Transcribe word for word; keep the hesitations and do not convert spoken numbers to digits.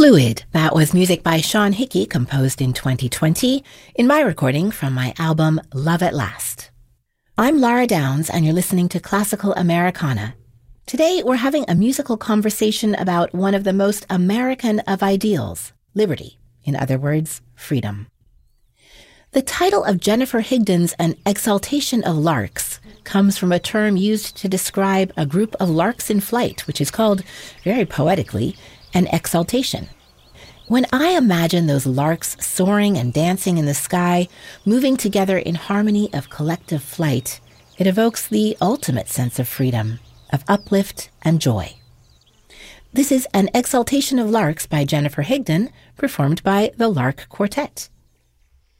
Fluid, that was music by Sean Hickey, composed in twenty twenty, in my recording from my album Love at Last. I'm Laura Downs, and you're listening to Classical Americana. Today, we're having a musical conversation about one of the most American of ideals, liberty. In other words, freedom. The title of Jennifer Higdon's An Exaltation of Larks comes from a term used to describe a group of larks in flight, which is called, very poetically, an exaltation. When I imagine those larks soaring and dancing in the sky, moving together in harmony of collective flight, it evokes the ultimate sense of freedom, of uplift and joy. This is An Exaltation of Larks by Jennifer Higdon, performed by the Lark Quartet.